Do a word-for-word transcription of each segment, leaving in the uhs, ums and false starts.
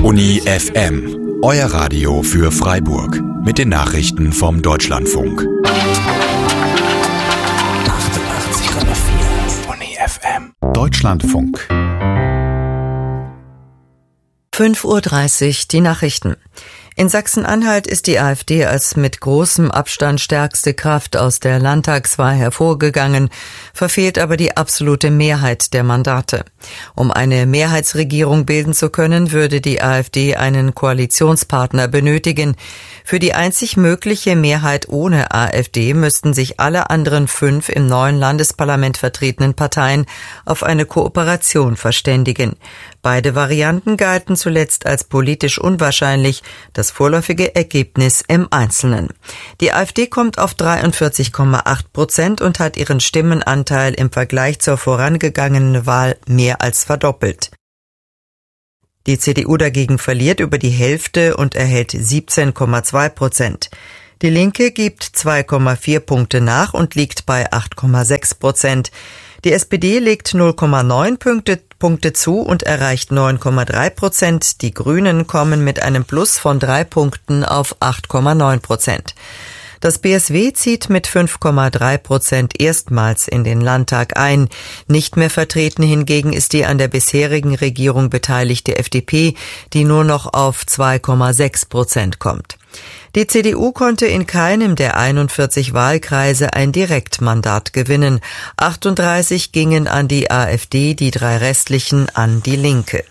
Uni F M, euer Radio für Freiburg. Mit den Nachrichten vom Deutschlandfunk. achtundachtzig Komma vier Uni F M. Deutschlandfunk. fünf Uhr dreißig, die Nachrichten. In Sachsen-Anhalt ist die AfD als mit großem Abstand stärkste Kraft aus der Landtagswahl hervorgegangen, verfehlt aber die absolute Mehrheit der Mandate. Um eine Mehrheitsregierung bilden zu können, würde die AfD einen Koalitionspartner benötigen. Für die einzig mögliche Mehrheit ohne AfD müssten sich alle anderen fünf im neuen Landesparlament vertretenen Parteien auf eine Kooperation verständigen. Beide Varianten galten zuletzt als politisch unwahrscheinlich, das vorläufige Ergebnis im Einzelnen. Die AfD kommt auf dreiundvierzig Komma acht Prozent und hat ihren Stimmenanteil im Vergleich zur vorangegangenen Wahl mehr als verdoppelt. Die C D U dagegen verliert über die Hälfte und erhält siebzehn Komma zwei Prozent. Die Linke gibt zwei Komma vier Punkte nach und liegt bei acht Komma sechs Prozent. Die S P D legt null Komma neun Punkte, Punkte zu und erreicht neun Komma drei Prozent. Die Grünen kommen mit einem Plus von drei Punkten auf acht Komma neun Prozent. Das B S W zieht mit fünf Komma drei Prozent erstmals in den Landtag ein. Nicht mehr vertreten hingegen ist die an der bisherigen Regierung beteiligte F D P, die nur noch auf zwei Komma sechs Prozent kommt. Die C D U konnte in keinem der einundvierzig Wahlkreise ein Direktmandat gewinnen. achtunddreißig gingen an die AfD, die drei restlichen an die Linke.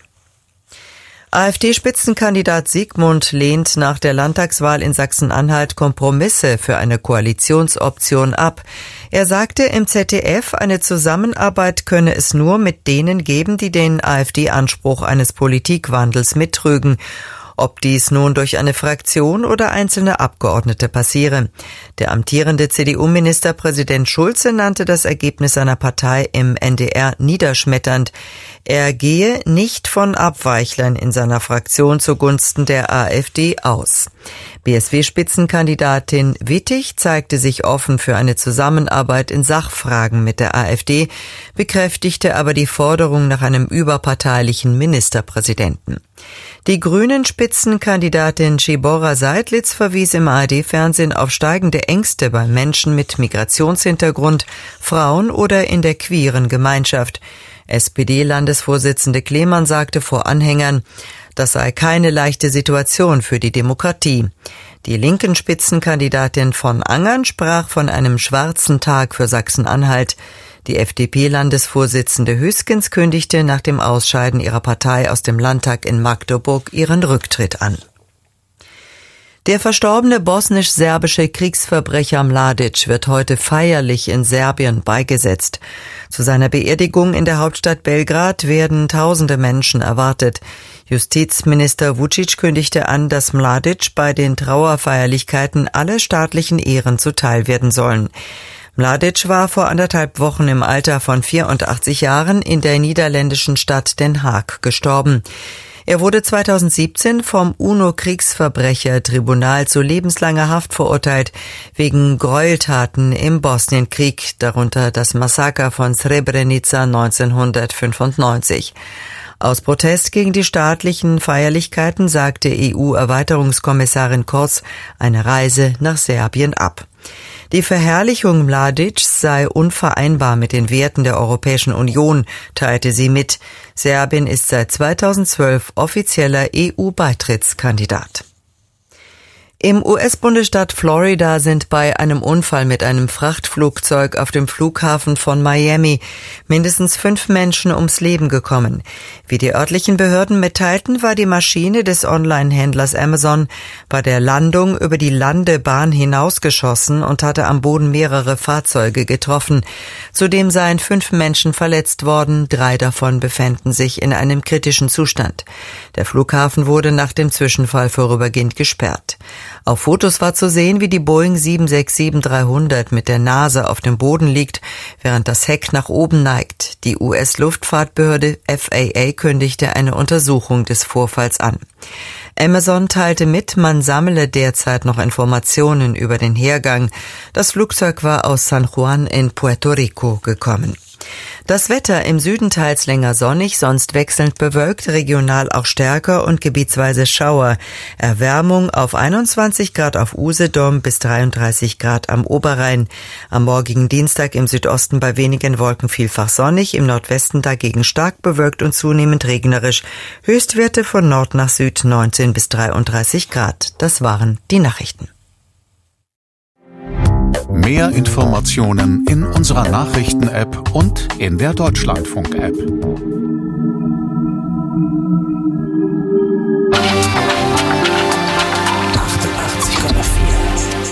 AfD-Spitzenkandidat Siegmund lehnt nach der Landtagswahl in Sachsen-Anhalt Kompromisse für eine Koalitionsoption ab. Er sagte im Z D F, eine Zusammenarbeit könne es nur mit denen geben, die den AfD-Anspruch eines Politikwandels mittrügen. Ob dies nun durch eine Fraktion oder einzelne Abgeordnete passiere. Der amtierende C D U-Ministerpräsident Schulze nannte das Ergebnis seiner Partei im N D R niederschmetternd. Er gehe nicht von Abweichlern in seiner Fraktion zugunsten der AfD aus. B S W-Spitzenkandidatin Wittig zeigte sich offen für eine Zusammenarbeit in Sachfragen mit der AfD, bekräftigte aber die Forderung nach einem überparteilichen Ministerpräsidenten. Die Grünen-Spitzenkandidatin Tschibora Seidlitz verwies im A R D-Fernsehen auf steigende Ängste bei Menschen mit Migrationshintergrund, Frauen oder in der queeren Gemeinschaft. S P D-Landesvorsitzende Klemann sagte vor Anhängern, das sei keine leichte Situation für die Demokratie. Die linken Spitzenkandidatin von Angern sprach von einem schwarzen Tag für Sachsen-Anhalt. Die F D P-Landesvorsitzende Hüskens kündigte nach dem Ausscheiden ihrer Partei aus dem Landtag in Magdeburg ihren Rücktritt an. Der verstorbene bosnisch-serbische Kriegsverbrecher Mladic wird heute feierlich in Serbien beigesetzt. Zu seiner Beerdigung in der Hauptstadt Belgrad werden tausende Menschen erwartet. Justizminister Vučić kündigte an, dass Mladic bei den Trauerfeierlichkeiten alle staatlichen Ehren zuteil werden sollen. Mladic war vor anderthalb Wochen im Alter von vierundachtzig Jahren in der niederländischen Stadt Den Haag gestorben. Er wurde zweitausendsiebzehn vom UNO-Kriegsverbrecher-Tribunal zu lebenslanger Haft verurteilt, wegen Gräueltaten im Bosnienkrieg, darunter das Massaker von Srebrenica neunzehnhundertfünfundneunzig. Aus Protest gegen die staatlichen Feierlichkeiten sagte E U-Erweiterungskommissarin Kroes eine Reise nach Serbien ab. Die Verherrlichung Mladics sei unvereinbar mit den Werten der Europäischen Union, teilte sie mit. Serbien ist seit zweitausendzwölf offizieller E U-Beitrittskandidat. Im U S-Bundesstaat Florida sind bei einem Unfall mit einem Frachtflugzeug auf dem Flughafen von Miami mindestens fünf Menschen ums Leben gekommen. Wie die örtlichen Behörden mitteilten, war die Maschine des Online-Händlers Amazon bei der Landung über die Landebahn hinausgeschossen und hatte am Boden mehrere Fahrzeuge getroffen. Zudem seien fünf Menschen verletzt worden, drei davon befänden sich in einem kritischen Zustand. Der Flughafen wurde nach dem Zwischenfall vorübergehend gesperrt. Auf Fotos war zu sehen, wie die Boeing sieben sechs sieben dreihundert mit der Nase auf dem Boden liegt, während das Heck nach oben neigt. Die U S-Luftfahrtbehörde F A A kündigte eine Untersuchung des Vorfalls an. Amazon teilte mit, man sammle derzeit noch Informationen über den Hergang. Das Flugzeug war aus San Juan in Puerto Rico gekommen. Das Wetter im Süden teils länger sonnig, sonst wechselnd bewölkt, regional auch stärker und gebietsweise Schauer. Erwärmung auf einundzwanzig Grad auf Usedom bis dreiunddreißig Grad am Oberrhein. Am morgigen Dienstag im Südosten bei wenigen Wolken vielfach sonnig, im Nordwesten dagegen stark bewölkt und zunehmend regnerisch. Höchstwerte von Nord nach Süd neunzehn bis dreiunddreißig Grad. Das waren die Nachrichten. Mehr Informationen in unserer Nachrichten-App und in der Deutschlandfunk-App.